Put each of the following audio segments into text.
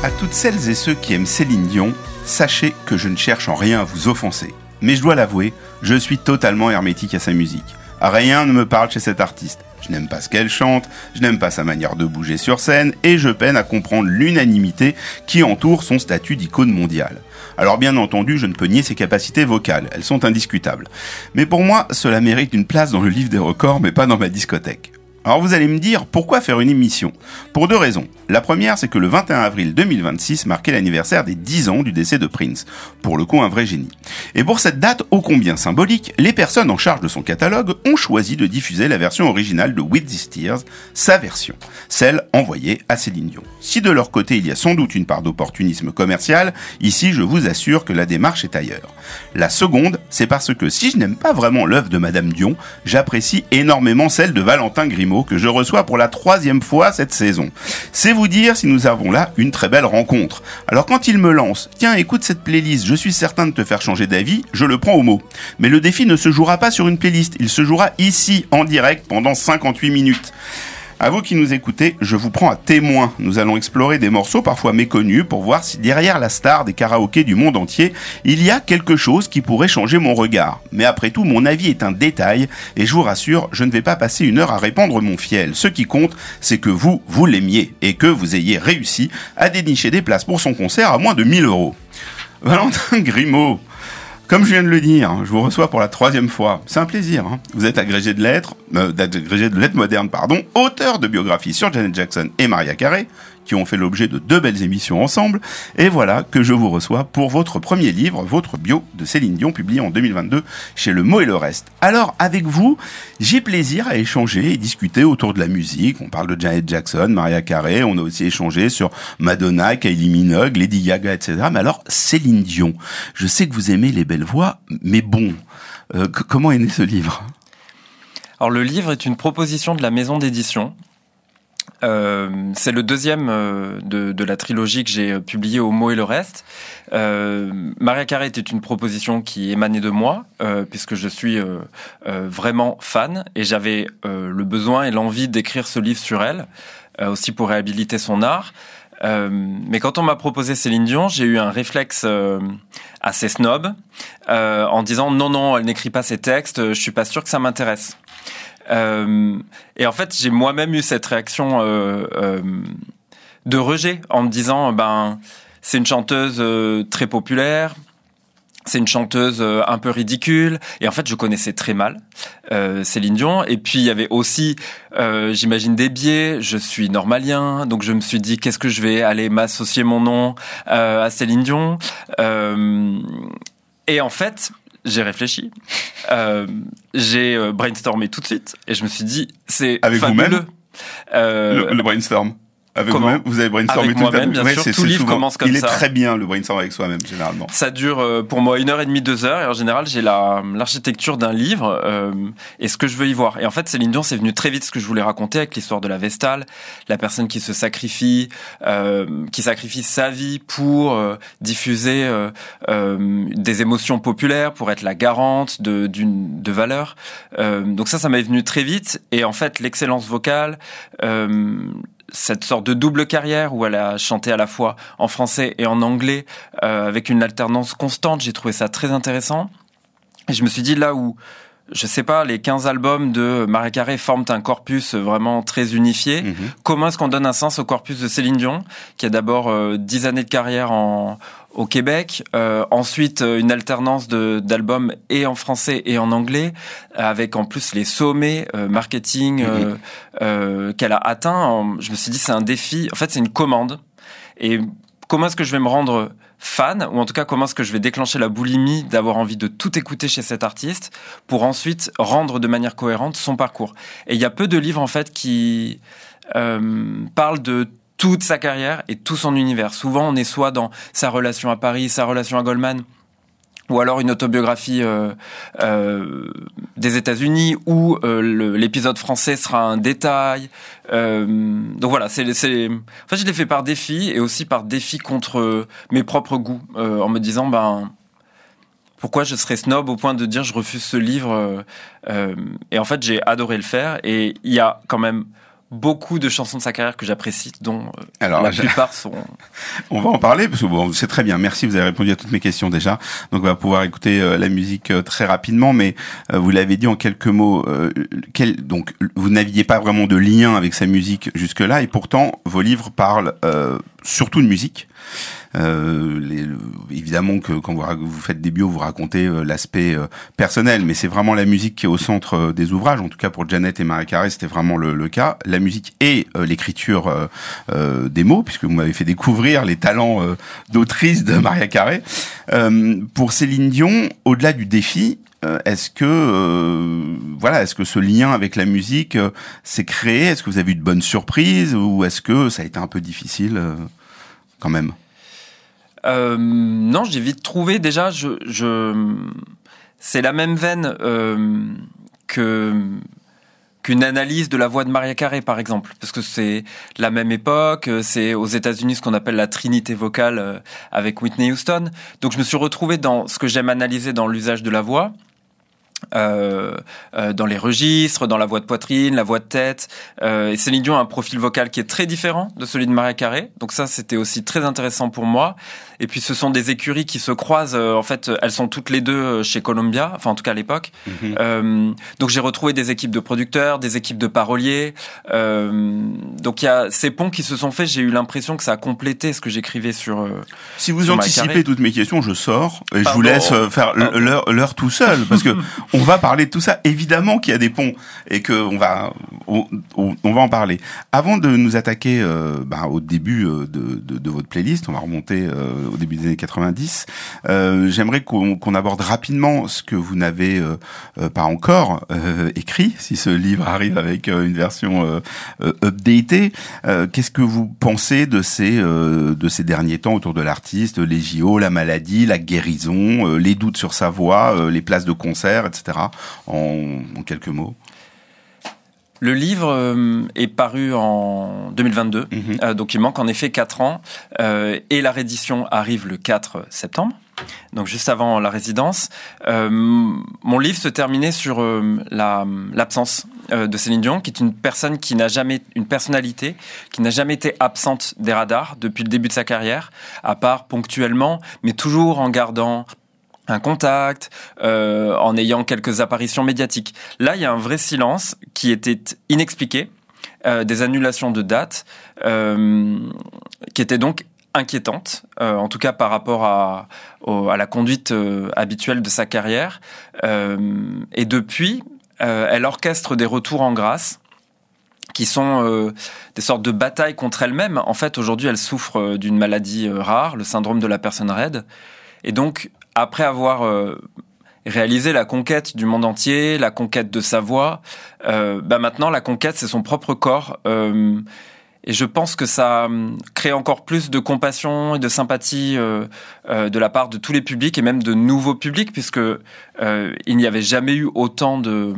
À toutes celles et ceux qui aiment Céline Dion, sachez que je ne cherche en rien à vous offenser. Mais je dois l'avouer, je suis totalement hermétique à sa musique. Rien ne me parle chez cet artiste. Je n'aime pas ce qu'elle chante, je n'aime pas sa manière de bouger sur scène, et je peine à comprendre l'unanimité qui entoure son statut d'icône mondiale. Alors bien entendu, je ne peux nier ses capacités vocales, elles sont indiscutables. Mais pour moi, cela mérite une place dans le livre des records, mais pas dans ma discothèque. Alors vous allez me dire, pourquoi faire une émission ? Pour deux raisons. La première, c'est que le 21 avril 2026 marquait l'anniversaire des 10 ans du décès de Prince. Pour le coup, un vrai génie. Et pour cette date ô combien symbolique, les personnes en charge de son catalogue ont choisi de diffuser la version originale de With These Tears, sa version, celle envoyée à Céline Dion. Si de leur côté il y a sans doute une part d'opportunisme commercial, ici je vous assure que la démarche est ailleurs. La seconde, c'est parce que si je n'aime pas vraiment l'œuvre de Madame Dion, j'apprécie énormément celle de Valentin Grimaud, que je reçois pour la 3e fois cette saison. C'est vous dire si nous avons là une très belle rencontre. Alors quand il me lance, tiens écoute cette playlist, je suis certain de te faire changer d'avis, je le prends au mot. Mais le défi ne se jouera pas sur une playlist, il se jouera ici, en direct, pendant 58 minutes. À vous qui nous écoutez, je vous prends à témoin. Nous allons explorer des morceaux parfois méconnus pour voir si derrière la star des karaokés du monde entier, il y a quelque chose qui pourrait changer mon regard. Mais après tout, mon avis est un détail et je vous rassure, je ne vais pas passer une heure à répandre mon fiel. Ce qui compte, c'est que vous l'aimiez et que vous ayez réussi à dénicher des places pour son concert à moins de 1 000 €. Valentin Grimaud. Comme je viens de le dire, je vous reçois pour la 3e fois. C'est un plaisir. Vous êtes agrégé de lettres modernes, auteur de biographies sur Janet Jackson et Mariah Carey, qui ont fait l'objet de 2 belles émissions ensemble. Et voilà que je vous reçois pour votre premier livre, votre bio de Céline Dion, publié en 2022 chez Le Mot et le Reste. Alors, avec vous, j'ai plaisir à échanger et discuter autour de la musique. On parle de Janet Jackson, Mariah Carey, on a aussi échangé sur Madonna, Kylie Minogue, Lady Gaga, etc. Mais alors, Céline Dion, je sais que vous aimez les belles voix, mais bon, comment est né ce livre ? Alors, le livre est une proposition de la maison d'édition. C'est le 2e de la trilogie que j'ai publié au Mot et le Reste. Mariah Carey était une proposition qui émanait de moi, puisque je suis vraiment fan, et j'avais le besoin et l'envie d'écrire ce livre sur elle, aussi pour réhabiliter son art. Mais quand on m'a proposé Céline Dion, j'ai eu un réflexe assez snob, en disant non, elle n'écrit pas ses textes, je suis pas sûr que ça m'intéresse. Et en fait, j'ai moi-même eu cette réaction de rejet en me disant, c'est une chanteuse très populaire, c'est une chanteuse un peu ridicule. Et en fait, je connaissais très mal Céline Dion. Et puis, il y avait aussi, j'imagine, des biais. Je suis normalien, donc je me suis dit, qu'est-ce que je vais aller m'associer mon nom à Céline Dion. Et en fait, j'ai réfléchi, j'ai brainstormé tout de suite et je me suis dit, c'est avec fabuleux. Vous-même le brainstorm. Avec vous-même, vous avez brainstormé avec tout moi-même, bien sûr. Tout livre commence comme ça. Il est très bien, le brainstorm avec soi-même, généralement. Ça dure, pour moi, 1h30, 2 heures. Et en général, j'ai l'architecture d'un livre, et ce que je veux y voir. Et en fait, Céline Dion, c'est venu très vite ce que je voulais raconter avec l'histoire de la Vestale. La personne qui se sacrifie, qui sacrifie sa vie pour diffuser des émotions populaires, pour être la garante de valeurs. Donc ça m'est venu très vite. Et en fait, l'excellence vocale, cette sorte de double carrière où elle a chanté à la fois en français et en anglais, avec une alternance constante, j'ai trouvé ça très intéressant. Et je me suis dit, là où, je sais pas, les 15 albums de Mariah Carey forment un corpus vraiment très unifié, comment est-ce qu'on donne un sens au corpus de Céline Dion, qui a d'abord 10 années de carrière au Québec, ensuite une alternance d'albums et en français et en anglais, avec en plus les sommets marketing qu'elle a atteint. Je me suis dit, c'est un défi, en fait c'est une commande, et comment est-ce que je vais me rendre fan, ou en tout cas comment est-ce que je vais déclencher la boulimie d'avoir envie de tout écouter chez cet artiste pour ensuite rendre de manière cohérente son parcours. Et il y a peu de livres en fait qui parlent de toute sa carrière et tout son univers. Souvent, on est soit dans sa relation à Paris, sa relation à Goldman, ou alors une autobiographie des États-Unis, où l'épisode français sera un détail. Donc voilà, en fait, je l'ai fait par défi, et aussi par défi contre mes propres goûts, en me disant, pourquoi je serais snob au point de dire je refuse ce livre. Et en fait, j'ai adoré le faire, et il y a quand même beaucoup de chansons de sa carrière que j'apprécie, dont Alors, la plupart sont... On va en parler, parce que bon, c'est très bien. Merci, vous avez répondu à toutes mes questions déjà. Donc, on va pouvoir écouter la musique très rapidement, mais vous l'avez dit en quelques mots, donc, vous n'aviez pas vraiment de lien avec sa musique jusque-là, et pourtant, vos livres parlent surtout de musique. Évidemment que quand vous faites des bios, vous racontez l'aspect personnel, mais c'est vraiment la musique qui est au centre des ouvrages. En tout cas, pour Janet et Maria Carré, c'était vraiment le cas. La musique et l'écriture des mots, puisque vous m'avez fait découvrir les talents d'autrice de Maria Carré. Pour Céline Dion, au-delà du défi, est-ce que ce lien avec la musique s'est créé? Est-ce que vous avez eu de bonnes surprises, ou est-ce que ça a été un peu difficile quand même? Non, j'ai vite trouvé. Déjà, c'est la même veine qu'une analyse de la voix de Maria Carré, par exemple, parce que c'est la même époque. C'est aux États-Unis ce qu'on appelle la trinité vocale avec Whitney Houston. Donc, je me suis retrouvé dans ce que j'aime analyser dans l'usage de la voix. Dans les registres, dans la voix de poitrine, la voix de tête. Et Céline Dion a un profil vocal qui est très différent de celui de Maria Carré. Donc ça, c'était aussi très intéressant pour moi. Et puis, ce sont des écuries qui se croisent. En fait, elles sont toutes les deux chez Columbia, enfin en tout cas à l'époque. Donc j'ai retrouvé des équipes de producteurs, des équipes de paroliers. Donc il y a ces ponts qui se sont faits. J'ai eu l'impression que ça a complété ce que j'écrivais sur. Si vous anticipez toutes mes questions, je sors et je vous laisse faire l'heure tout seul, parce que on va parler de tout ça. Évidemment qu'il y a des ponts et que on va en parler. Avant de nous attaquer au début de votre playlist, on va remonter au début des années 90. J'aimerais qu'on aborde rapidement ce que vous n'avez pas encore écrit, si ce livre arrive avec une version updatée. Qu'est-ce que vous pensez de ces derniers temps autour de l'artiste, les JO, la maladie, la guérison, les doutes sur sa voix, les places de concert, etc. En quelques mots. Le livre est paru en 2022, donc il manque en effet 4 ans, et la réédition arrive le 4 septembre, donc juste avant la résidence. Mon livre se terminait sur l'absence de Céline Dion, qui est une personnalité qui n'a jamais été absente des radars depuis le début de sa carrière, à part ponctuellement, mais toujours en gardant un contact, en ayant quelques apparitions médiatiques. Là, il y a un vrai silence qui était inexpliqué, des annulations de dates, qui étaient donc inquiétantes, en tout cas par rapport à la conduite habituelle de sa carrière. Et depuis, elle orchestre des retours en grâce, qui sont des sortes de batailles contre elle-même. En fait, aujourd'hui, elle souffre d'une maladie rare, le syndrome de la personne raide. Et donc, après avoir réalisé la conquête du monde entier, la conquête de sa voix, maintenant la conquête c'est son propre corps. Et je pense que ça crée encore plus de compassion et de sympathie de la part de tous les publics et même de nouveaux publics, puisque il n'y avait jamais eu autant de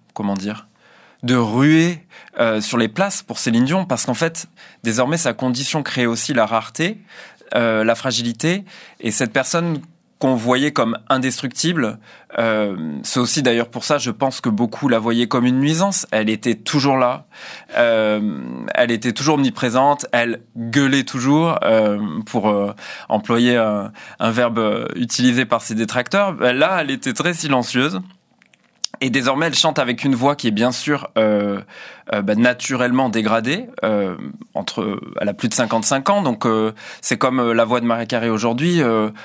ruée sur les places pour Céline Dion, parce qu'en fait désormais sa condition crée aussi la rareté, la fragilité, et cette personne qu'on voyait comme indestructible, c'est aussi d'ailleurs pour ça, je pense que beaucoup la voyaient comme une nuisance. Elle était toujours là, elle était toujours omniprésente, elle gueulait toujours, pour employer un verbe utilisé par ses détracteurs. Là, elle était très silencieuse. Et désormais, elle chante avec une voix qui est bien sûr naturellement dégradée. Elle a plus de 55 ans, donc c'est comme la voix de Maria Carré aujourd'hui.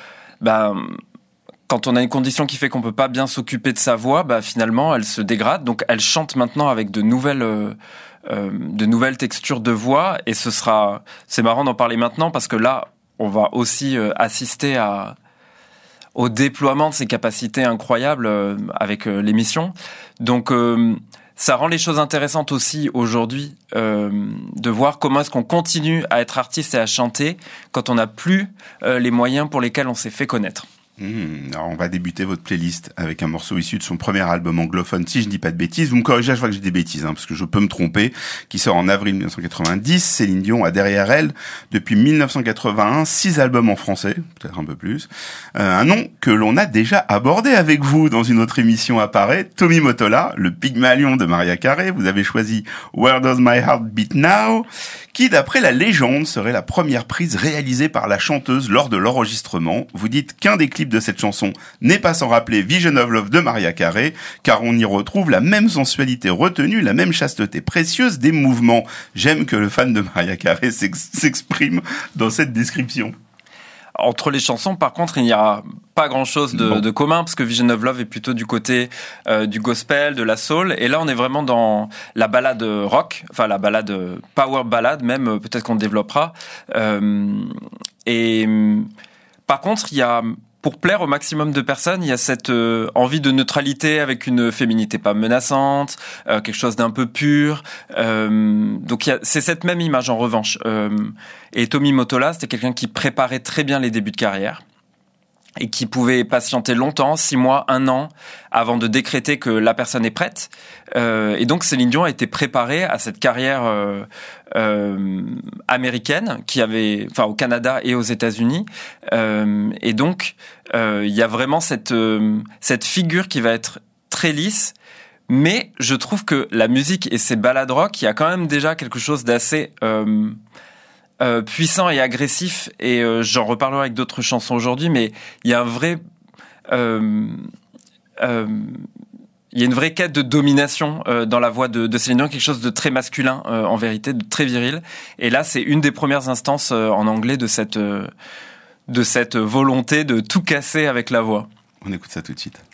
Quand on a une condition qui fait qu'on peut pas bien s'occuper de sa voix, finalement, elle se dégrade. Donc, elle chante maintenant avec de nouvelles textures de voix. Et c'est marrant d'en parler maintenant, parce que là, on va aussi assister au déploiement de ses capacités incroyables avec l'émission. Donc, ça rend les choses intéressantes aussi aujourd'hui, de voir comment est-ce qu'on continue à être artiste et à chanter quand on n'a plus les moyens pour lesquels on s'est fait connaître. Alors on va débuter votre playlist avec un morceau issu de son premier album anglophone, si je dis pas de bêtises. Vous me corrigez à chaque fois que j'ai des bêtises, parce que je peux me tromper, qui sort en avril 1990. Céline Dion a derrière elle, depuis 1981, 6 albums en français, peut-être un peu plus. Un nom que l'on a déjà abordé avec vous dans une autre émission apparaît, Tommy Mottola, le Pygmalion de Mariah Carey. Vous avez choisi Where Does My Heart Beat Now, qui, d'après la légende, serait la première prise réalisée par la chanteuse lors de l'enregistrement. Vous dites qu'un des clips de cette chanson n'est pas sans rappeler Vision of Love de Mariah Carey, car on y retrouve la même sensualité retenue, la même chasteté précieuse des mouvements. J'aime que le fan de Mariah Carey s'exprime dans cette description. Entre les chansons, par contre, il n'y a pas grand-chose de commun, parce que Vision of Love est plutôt du côté du gospel, de la soul, et là on est vraiment dans la ballade rock, enfin la ballade power ballade même, peut-être qu'on développera. Par contre, il y a, pour plaire au maximum de personnes, il y a cette envie de neutralité avec une féminité pas menaçante, quelque chose d'un peu pur. Donc c'est cette même image en revanche. Et Tommy Mottola, c'était quelqu'un qui préparait très bien les débuts de carrière et qui pouvait patienter longtemps, 6 mois, 1 an, avant de décréter que la personne est prête. Et donc Céline Dion a été préparée à cette carrière américaine qui avait, enfin au Canada et aux États-Unis. Et donc il y a vraiment cette figure qui va être très lisse. Mais je trouve que la musique et ces ballades rock, il y a quand même déjà quelque chose d'assez puissant et agressif, et j'en reparlerai avec d'autres chansons aujourd'hui, mais il y a un vrai il y a une vraie quête de domination dans la voix de Céline Dion, quelque chose de très masculin en vérité, de très viril, et là c'est une des premières instances en anglais de cette volonté de tout casser avec la voix. On écoute ça tout de suite.